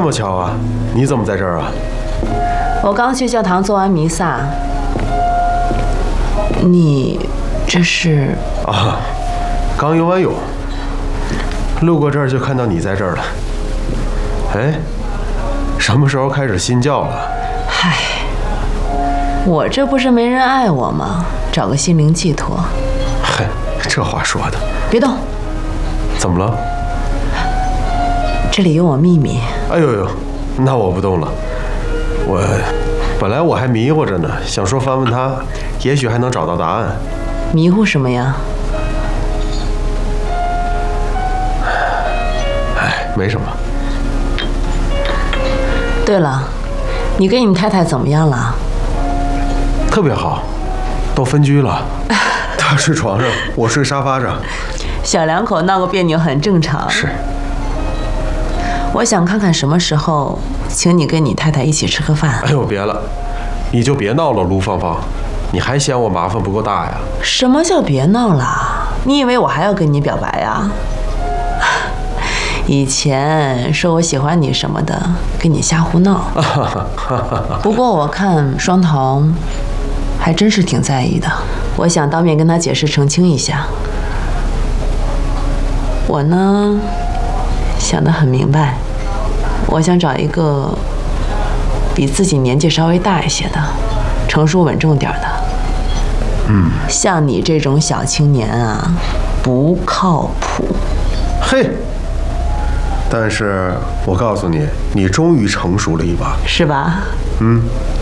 么巧啊！你怎么在这儿啊？ 我刚去教堂做完弥撒。你这是？ 啊，刚游完泳，路过这儿就看到你在这儿了。哎，什么时候开始信教了？ 嗨，我这不是没人爱我吗？找个心灵寄托。 嗨，这话说的。 别动。 怎么了？ 这里有我秘密。 哎呦呦，那我不动了。本来我还迷糊着呢，想说翻问他，也许还能找到答案。 迷糊什么呀？ 哎，没什么。 对了，你跟你太太怎么样了？ 特别好，都分居了。他睡床上，我睡沙发上。 小两口闹个别扭很正常。 是。 我想看看什么时候请你跟你太太一起吃个饭。 哎呦，别了，你就别闹了，卢芳芳，你还嫌我麻烦不够大呀？ 什么叫别闹了？你以为我还要跟你表白呀？以前说我喜欢你什么的，跟你瞎胡闹。不过我看双桃还真是挺在意的，我想当面跟他解释澄清一下。我呢，想得很明白，我想找一个比自己年纪稍微大一些的，成熟稳重点的。像你这种小青年啊，不靠谱。 嘿，但是我告诉你，你终于成熟了一把， 是吧？